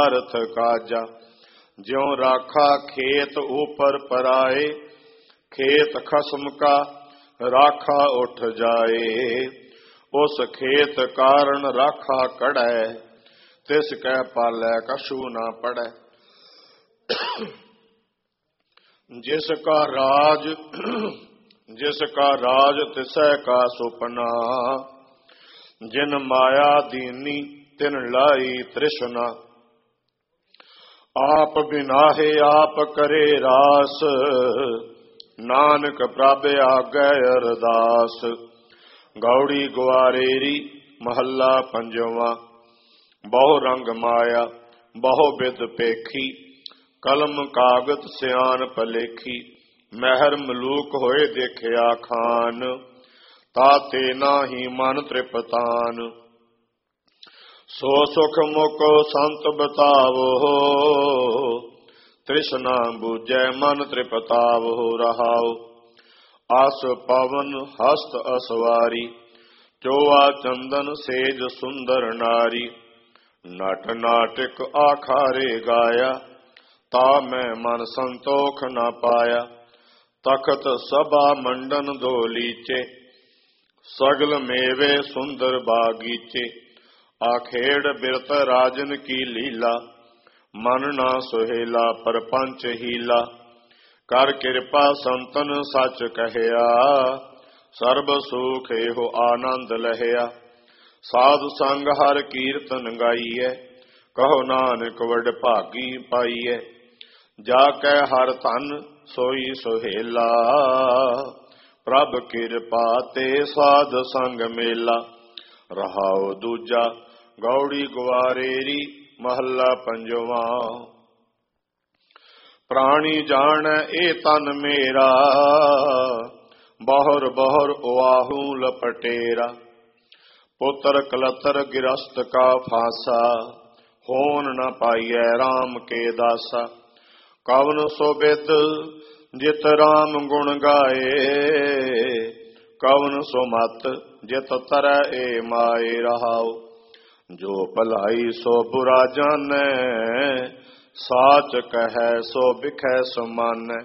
पदार्थ काजा। ज्यों राखा खेत ऊपर पराए, खेत खसम का राखा उठ जाए। उस खेत कारण राखा कड़ै, तिस कै पालै कछु ना पड़ै। जिसका राज तिसै का सुपना, जिन माया दीनी तिन लाई तृष्णा। आप बिनाहे आप करे रास, नानक प्रभ आगे अरदास। गौड़ी ग्वारेरी महला पंजवा। बहु रंग माया बहु बिद पेखी, कलम कागत सियान पलेखी। महर मलूक होए देखिया खान, ताते नाही मन तृपतान। सो सुख मुको संत बतावो, तृष्णा बूझै मन तृपतावो। रहाओ आस पवन हस्त असवारी, चोआ चंदन सेज सुंदर नारी। नट नाटिक आखारे गाया, ता मैं मन संतोख न पाया। तखत सभा मंडन दो लीचे, सगल मेवे सुंदर बागीचे। आखेड़ बिरत राजन की लीला, मन ना सुहेला परपंच हीला। कर कृपा संतन सच कहया, सर्ब सुख एहो आनंद लहया। साधु संग हर कीर्तन गाइए, कहो नानक वड भागी पाइए। जाकै हर धन सोई सुहेला, प्रभ कृपा ते साध संग मेला। रहाओ दूजा गौड़ी ग्वारेरी महला पंजवा। प्राणी जान ए तन मेरा, बहुर बहुर उआहू लपटेरा। पुत्र कलतर गिरस्त का फासा, होन न पाइयै राम के दासा। कवन सो बिद जित राम गुण गाए, कवन सो मत जित तरह ए माए। रहाओ जो भलाई सो बुरा जानै, साच कहै सो बिखै समानै।